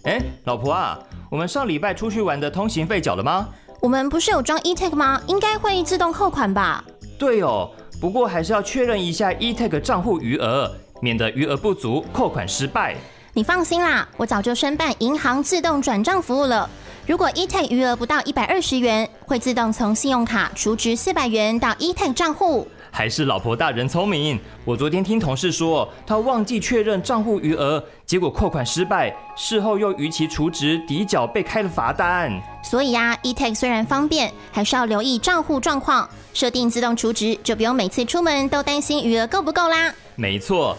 老婆啊，我们上礼拜出去玩的通行费缴了吗？ 我们不是有装 eTag 吗？应该会自动扣款吧？ 对哦，不过还是要确认一下 eTag 账户余额，免得余额不足，扣款失败。 你放心啦，我早就申办银行自动转账服务了。如果 eTag 余额不到120元，会自动从信用卡储值400元到 eTag 账户。 还是老婆大人聪明。我昨天听同事说，他忘记确认账户余额，结果扣款失败，事后又逾期储值抵缴，被开了罚单。 所以eTag 虽然方便，还是要留意账户状况，设定自动储值，就不用每次出门都担心余额够不够啦。 没错，